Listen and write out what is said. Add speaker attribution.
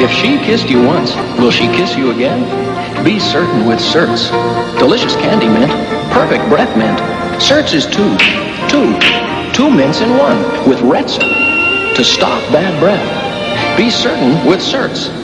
Speaker 1: If she kissed you once, will she kiss you again? Be certain with Certs. Delicious candy mint, perfect breath mint. Certs is two mints in one with Retsin to stop bad breath. Be certain with Certs.